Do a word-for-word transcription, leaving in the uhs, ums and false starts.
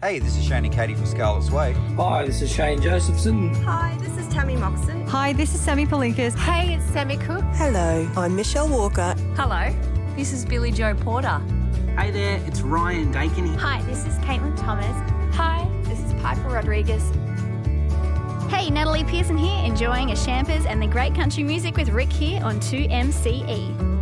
Hey, this is Shane and Katie from Scarlet's Way. Hi, this is Shane Josephson. Hi, this is Tammy Moxon. Hi, this is Sammy Palinkas. Hey, it's Sammy Cook. Hello, I'm Michelle Walker. Hello, this is Billy Joe Porter. Hey there, it's Ryan Dakin. Hi, this is Caitlin Thomas. Hi, this is Piper Rodriguez. Hey, Natalie Pearson here, enjoying a Champers and the great country music with Rick here on two M C E.